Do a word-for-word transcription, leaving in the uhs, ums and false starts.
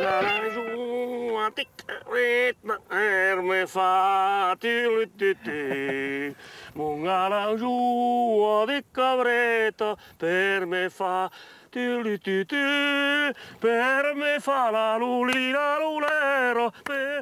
la giù di caretta per me fa ti ti ti munga la giù di cavretta per me fa ti ti ti per me fa la lulina lulero per